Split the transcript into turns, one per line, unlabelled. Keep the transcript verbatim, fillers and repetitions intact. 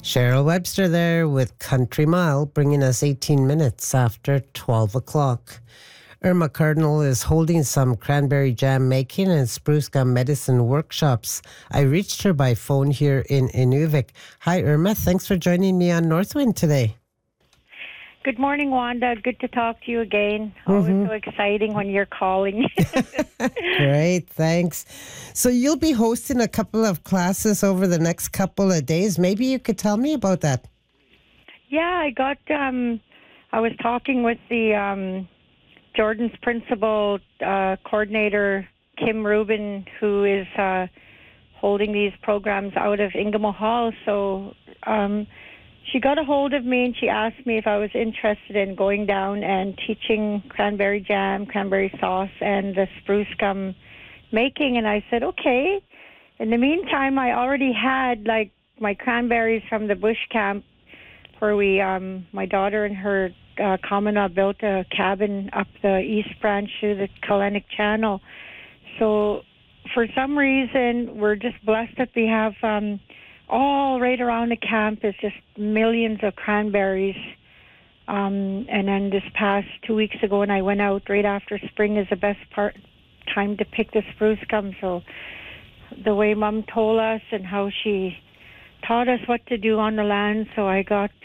Cheryl Webster there with Country Mile, bringing us eighteen minutes after twelve o'clock. Irma Cardinal is holding some cranberry jam making and spruce gum medicine workshops. I reached her by phone here in Inuvik. Hi, Irma. Thanks for joining me on Northwind today.
Good morning, Wanda. Good to talk to you again. Always mm-hmm. so exciting when you're calling.
Great, thanks. So you'll be hosting a couple of classes over the next couple of days. Maybe you could tell me about that.
Yeah, I got, um, I was talking with the um, Jordan's principal uh, coordinator, Kim Rubin, who is uh, holding these programs out of Ingamo Hall. So um, she got a hold of me and she asked me if I was interested in going down and teaching cranberry jam, cranberry sauce, and the spruce gum making. And I said, okay. In the meantime, I already had like my cranberries from the bush camp where we, um, my daughter and her uh, common built a cabin up the East Branch through the Kalenic Channel. So for some reason, we're just blessed that we have um, all right around the camp is just millions of cranberries. Um, and then this past two weeks ago when I went out right after spring is the best part time to pick the spruce gum. So the way Mom told us and how she taught us what to do on the land, so I got